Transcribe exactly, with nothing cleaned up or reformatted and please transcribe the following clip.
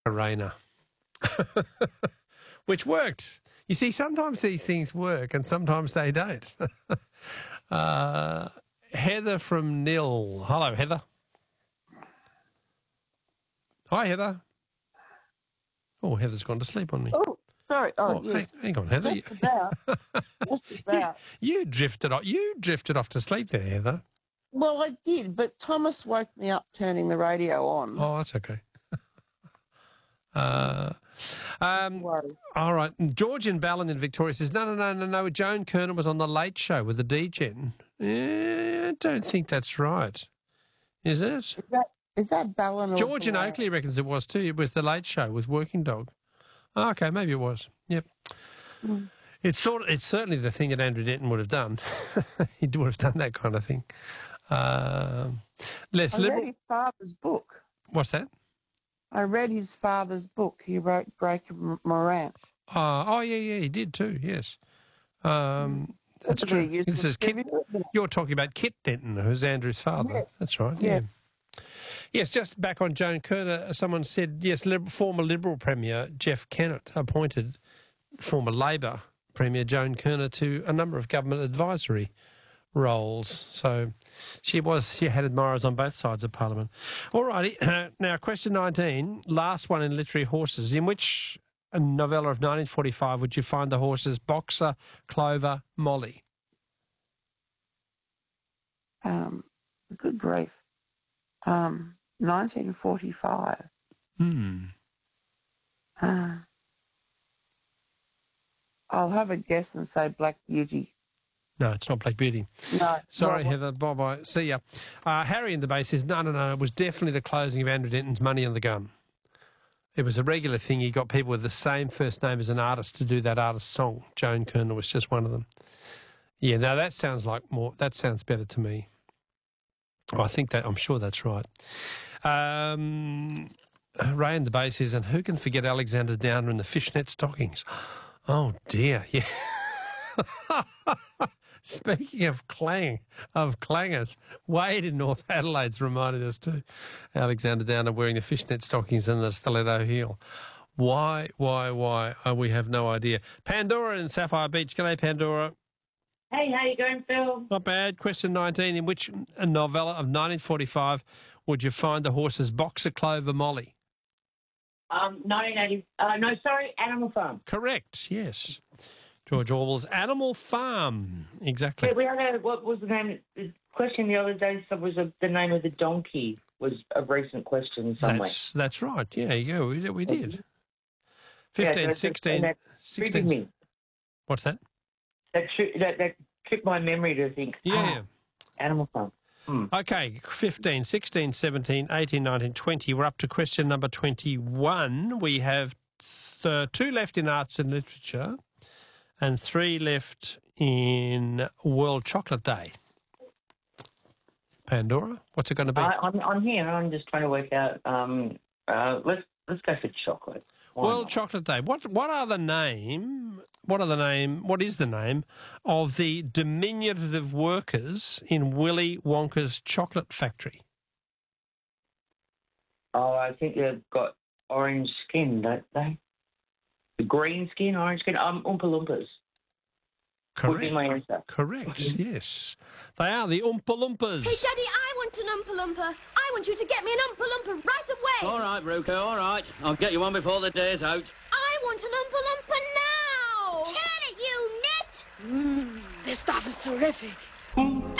Arena, which worked. You see, sometimes these things work and sometimes they don't. uh, Heather from Nil. Hello, Heather. Hi, Heather. Oh, Heather's gone to sleep on me. Oh, sorry. Oh, oh yes. hang, hang on, Heather. Just about. Just about. You, you drifted off. You drifted off to sleep there, Heather. Well, I did, but Thomas woke me up turning the radio on. Oh, that's okay. uh, um, all right. George in Ballin in Victoria says, no, no, no, no, no. Joan Kerner was on the Late Show with the D-Gen. Yeah, I don't think that's right. Is it? Is that, is that Ballin? George in Oakley reckons it was too. It was the Late Show with Working Dog. Oh, okay, maybe it was. Yep. Mm. It's sort of, it's certainly the thing that Andrew Denton would have done. He would have done that kind of thing. Uh, less I liberal. read his father's book. What's that? I read his father's book. He wrote Breaker Morant. Uh, oh, yeah, yeah, he did too, yes. Um, that's true. This is Kit, you're talking about Kit Denton, who's Andrew's father. Yeah. That's right, yeah. yeah. Yes, just back on Joan Kerner, someone said, yes, Liber- former Liberal Premier Jeff Kennett appointed former Labor Premier Joan Kerner to a number of government advisory roles. So she was, she had admirers on both sides of Parliament. All righty. Now, question nineteen, last one in Literary Horses. In which novella of nineteen forty-five would you find the horses Boxer, Clover, Molly? Um, good grief. Um, nineteen forty-five. Hmm. Uh, I'll have a guess and say Black Beauty. No, it's not Black Beauty. No. Sorry, well, Heather. Bye-bye. See ya. Uh, Harry in the base says, no, no, no, it was definitely the closing of Andrew Denton's Money on the Gun. It was a regular thing. He got people with the same first name as an artist to do that artist's song. Joan Kerner was just one of them. Yeah, now that sounds like more, that sounds better to me. Oh, I think that, I'm sure that's right. Um, Ray in the base says, and who can forget Alexander Downer in the fishnet stockings? Oh, dear, yeah. Speaking of clang, of clangers, Wade in North Adelaide's reminded us too. Alexander Downer wearing the fishnet stockings and the stiletto heel. Why, why, why? Oh, we have no idea. Pandora in Sapphire Beach. G'day, Pandora. Hey, how you going, Phil? Not bad. Question nineteen. In which novella of nineteen forty-five would you find the horses Boxer, Clover, Molly? Um, nineteen eighty. Uh, no, sorry, Animal Farm. Correct. Yes. George Orwell's Animal Farm. Exactly. Yeah, we had a, what was the name? The question the other day was a, the name of the donkey was a recent question somewhere. That's, that's right. Yeah, yeah, we, we did. fifteen, yeah, sixteen, that sixteen. Me. What's that? That, that that tripped my memory to think, yeah. ah, Animal Farm. Hmm. Okay, fifteen, sixteen, seventeen, eighteen, nineteen, twenty. We're up to question number twenty-one. We have th- two left in arts and literature and three left in World Chocolate Day. Pandora, what's it going to be? I, I'm, I'm here. I'm just trying to work out. Um, uh, let's let's go for chocolate. Why World not? Chocolate Day. What what are the name? What are the name? What is the name of the diminutive workers in Willy Wonka's chocolate factory? Oh, I think they've got orange skin, don't they? The green skin, orange skin. Um, Oompa Loompas. Correct. Would be my answer. Correct. Yes, they are the Oompa Loompas. Hey, Daddy, I want an Oompa Loompa. I want you to get me an Oompa Loompa right away. All right, Ruka, all right. I'll get you one before the day's out. I want an Oompa Loompa now. Can it, you nit? Mmm, this stuff is terrific.